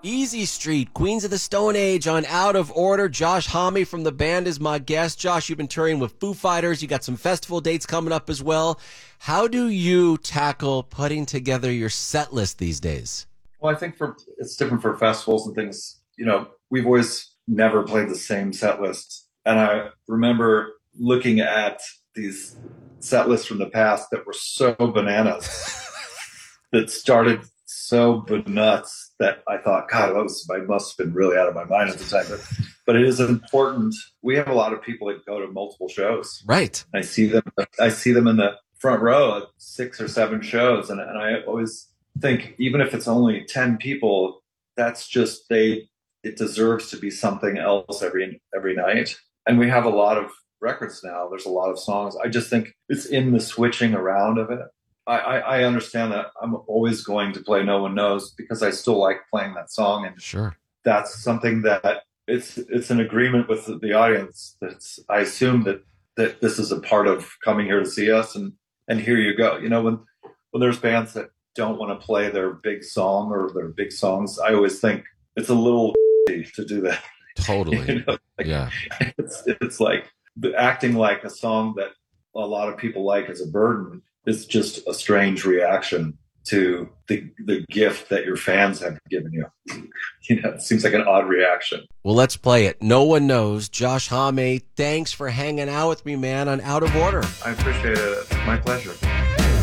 Easy Street, Queens of the Stone Age on Out of Order. Josh Homme from the band is my guest. Josh, you've been touring with Foo Fighters. You got some festival dates coming up as well. How do you tackle putting together your set list these days? Well, I think it's different for festivals and things. We've always never played the same set list. And I remember looking at these set lists from the past that were so bananas that started so nuts that I thought, God, I must have been really out of my mind at the time. But it is important. We have a lot of people that go to multiple shows. Right. I see them in the front row at 6 or 7 shows. And I always think, even if it's only 10 people, that's just, it deserves to be something else every night. And we have a lot of records now. There's a lot of songs. I just think it's in the switching around of it. I understand that I'm always going to play No One Knows because I still like playing that song. And sure, that's something that it's an agreement with the audience. I assume that this is a part of coming here to see us, and here you go. When there's bands that don't want to play their big song or their big songs, I always think it's a little to do that. Totally. Yeah. It's like acting like a song that a lot of people like as a burden is just a strange reaction to the gift that your fans have given you. It seems like an odd reaction. Well, let's play it. No One Knows. Josh Homme, thanks for hanging out with me, man, on Out of Order. I appreciate it. My pleasure.